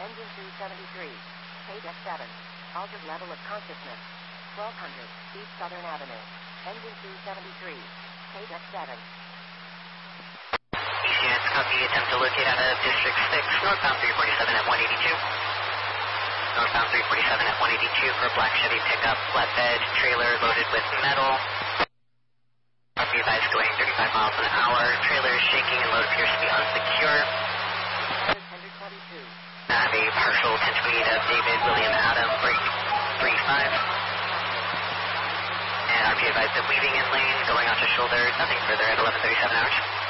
Engine 273. Page X7. Altered level of consciousness. 1200 East Southern Avenue. Engine 273. Page X7. ECS, copy. Attempt to locate out of District 6, northbound 347 at 182. Northbound 347 at 182 for black Chevy pickup, flatbed, trailer loaded with metal. Copy advised going 35 miles an hour. Trailer is shaking and load appears to be unsecure. I have a partial attention lead of David William Adam, break 35. And RP advised that weaving in lane, going onto shoulder, nothing further at 11:37 hours.